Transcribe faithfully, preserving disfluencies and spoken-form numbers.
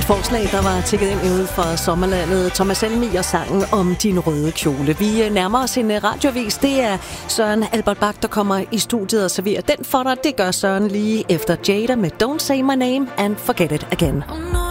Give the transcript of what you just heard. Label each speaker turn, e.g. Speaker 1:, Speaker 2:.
Speaker 1: forslag, der var tækket ind ude fra sommerlandet. Thomas Helmig og sangen om din røde kjole. Vi nærmer os en radioavis. Det er Søren Albert Bach, der kommer i studiet og serverer den for dig. Det gør Søren lige efter Jada med Don't Say My Name and Forget It Again.